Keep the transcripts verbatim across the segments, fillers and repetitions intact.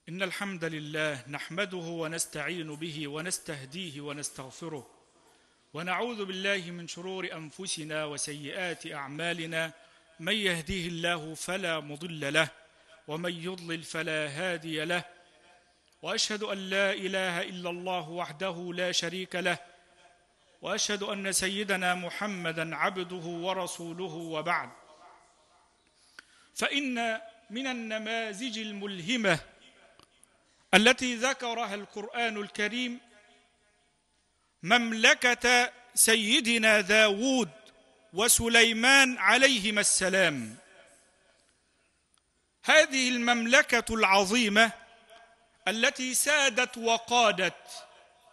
إن الحمد لله نحمده ونستعين به ونستهديه ونستغفره، ونعوذ بالله من شرور أنفسنا وسيئات أعمالنا. من يهديه الله فلا مضل له، ومن يضلل فلا هادي له. وأشهد أن لا إله إلا الله وحده لا شريك له، وأشهد أن سيدنا محمدًا عبده ورسوله، وبعد. فإن من النماذج الملهمة التي ذكرها القرآن الكريم مملكة سيدنا داود وسليمان عليهما السلام. هذه المملكة العظيمة التي سادت وقادت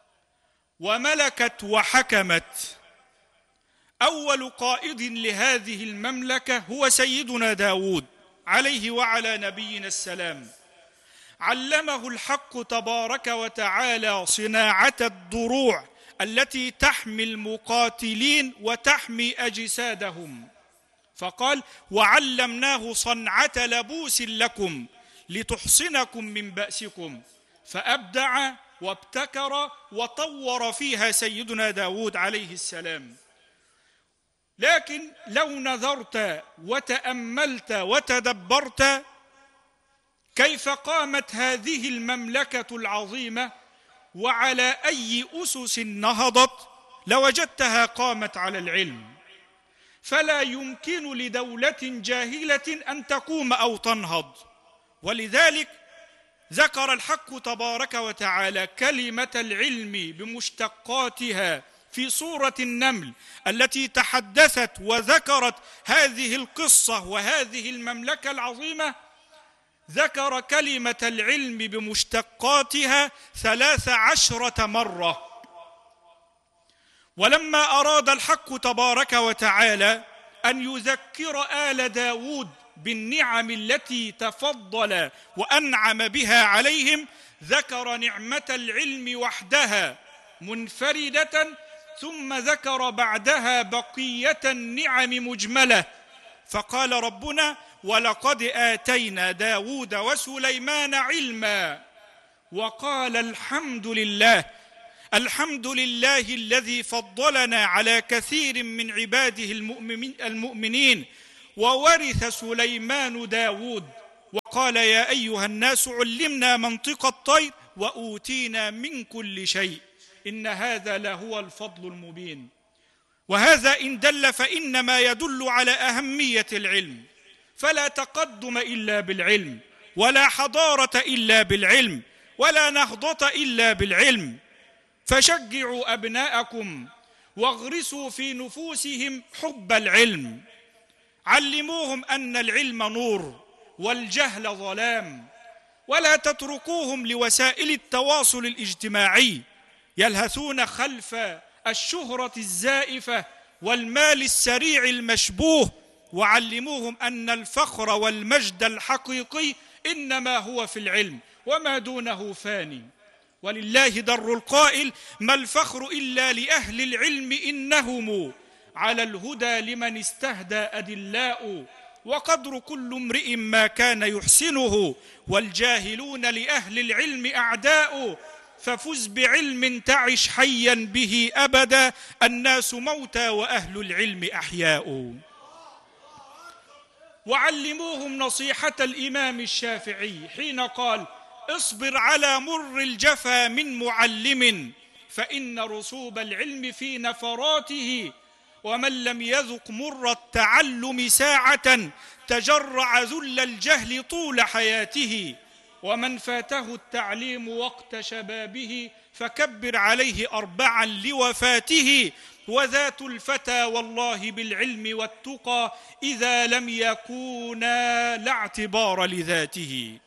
وملكت وحكمت، أول قائد لهذه المملكة هو سيدنا داود عليه وعلى نبينا السلام. علمه الحق تبارك وتعالى صناعة الدروع التي تحمي المقاتلين وتحمي أجسادهم، فقال: وعلمناه صنعة لبوس لكم لتحصنكم من بأسكم. فأبدع وابتكر وطور فيها سيدنا داود عليه السلام. لكن لو نظرت وتأملت وتدبرت كيف قامت هذه المملكة العظيمة وعلى أي أسس نهضت، لوجدتها قامت على العلم. فلا يمكن لدولة جاهلة أن تقوم أو تنهض. ولذلك ذكر الحق تبارك وتعالى كلمة العلم بمشتقاتها في سورة النمل التي تحدثت وذكرت هذه القصة وهذه المملكة العظيمة. ذكر كلمة العلم بمشتقاتها ثلاث عشرة مرة. ولما أراد الحق تبارك وتعالى أن يذكر آل داود بالنعم التي تفضل وأنعم بها عليهم، ذكر نعمة العلم وحدها منفردة، ثم ذكر بعدها بقية النعم مجملة. فقال ربنا: ولقد آتينا داود وسليمان علما. وقال: الحمد لله الحمد لله الذي فضلنا على كثير من عباده المؤمنين، وورث سليمان داود. وقال: يا أيها الناس علمنا منطق الطير وأوتينا من كل شيء، إن هذا لهو الفضل المبين. وهذا إن دل فإنما يدل على أهمية العلم. فلا تقدم إلا بالعلم، ولا حضارة إلا بالعلم، ولا نهضة إلا بالعلم. فشجعوا أبناءكم واغرسوا في نفوسهم حب العلم. علموهم أن العلم نور والجهل ظلام، ولا تتركوهم لوسائل التواصل الاجتماعي يلهثون خلف الشهرة الزائفة والمال السريع المشبوه. وعلموهم أن الفخر والمجد الحقيقي إنما هو في العلم، وما دونه فاني. ولله در القائل: ما الفخر إلا لأهل العلم، إنهم على الهدى لمن استهدى أدلاء. وقدر كل امرئ ما كان يحسنه، والجاهلون لأهل العلم أعداء. ففز بعلم تعش حيا به أبدا، الناس موتى وأهل العلم أحياء. وعلموهم نصيحة الإمام الشافعي حين قال: اصبر على مر الجفا من معلم، فإن رسوب العلم في نفراته، ومن لم يذق مر التعلم ساعة تجرع ذل الجهل طول حياته. ومن فاته التعليم وقت شبابه فكبر عليه أربعا لوفاته. وذات الفتى والله بالعلم والتقى، إذا لم يكونا لا اعتبار لذاته.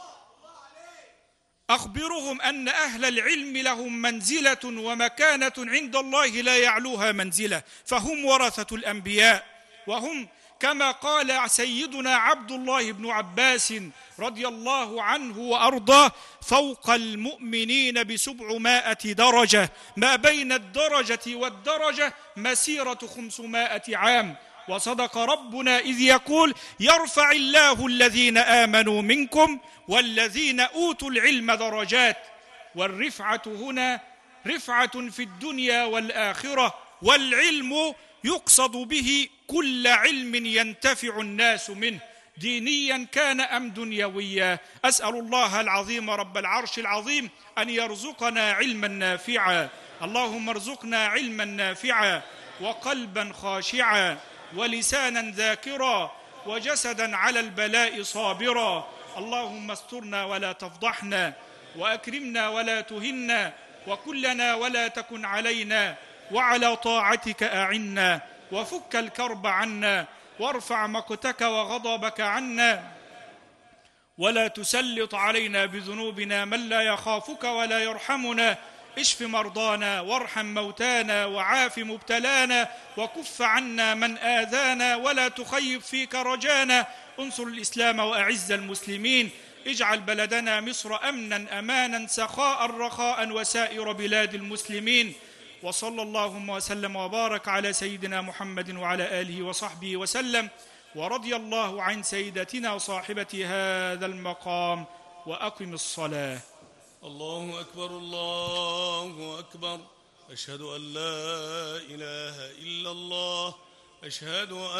أخبرهم أن أهل العلم لهم منزلة ومكانة عند الله لا يعلوها منزلة، فهم ورثة الأنبياء. وهم كما قال سيدنا عبد الله بن عباس رضي الله عنه وأرضاه: فوق المؤمنين بسبعمائة درجة، ما بين الدرجة والدرجة مسيرة خمسمائة عام. وصدق ربنا إذ يقول يرفع الله الذين آمنوا منكم والذين أوتوا العلم درجات. والرفعة هنا رفعة في الدنيا والآخرة، والعلم يقصد به كل علم ينتفع الناس منه دينيا كان أم دنيويا. أسأل الله العظيم رب العرش العظيم أن يرزقنا علما نافعا. اللهم ارزقنا علما نافعا وقلبا خاشعا ولسانا ذاكرا وجسدا على البلاء صابرا. اللهم استرنا ولا تفضحنا، وأكرمنا ولا تهنا، وكلنا ولا تكن علينا، وعلى طاعتك أعنا، وفك الكرب عنا، وارفع مقتك وغضبك عنا، ولا تسلط علينا بذنوبنا من لا يخافك ولا يرحمنا. اشف مرضانا وارحم موتانا وعاف مبتلانا، وكف عنا من آذانا ولا تخيب فيك رجانا. انصر الإسلام وأعز المسلمين. اجعل بلدنا مصر أمنا أمانا سخاء رخاء وسائر بلاد المسلمين. وصلى اللهم وسلم وبارك على سيدنا محمد وعلى آله وصحبه وسلم. ورضي الله عن سيدتنا وصاحبة هذا المقام. وأقم الصلاة. الله أكبر الله أكبر. أشهد أن لا إله إلا الله. أشهد أن